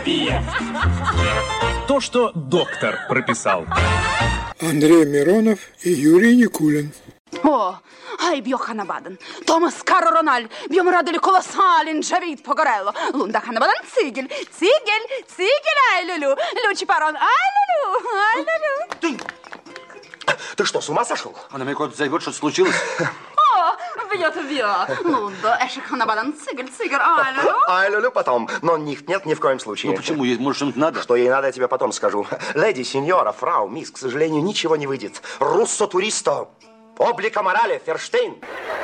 То, что доктор прописал. Андрей Миронов и Юрий Никулин. О, Айб'йо Ханабаден, Томас Каро Рональ, б'ємо радили колосалін Джавід Погорелло, Лунда Ханабаден, цигель, ай-лю-лю, Лючи Парон, ай-лю-лю. Ты что, с ума сошел? Она мне куда-то зовет, что случилось. Бьё, Лунда, Эшек Ханабаден, цигель, ай-лю-лю. Ай-лю-лю потом, но них нет ни в коем случае. Ну почему? Ей, может, что-нибудь надо? Что ей надо, я тебе потом скажу. Леди, сеньора, фрау, мисс, к сожалению, ничего не выйдет. Руссо туристо, облика морали, Ферштейн.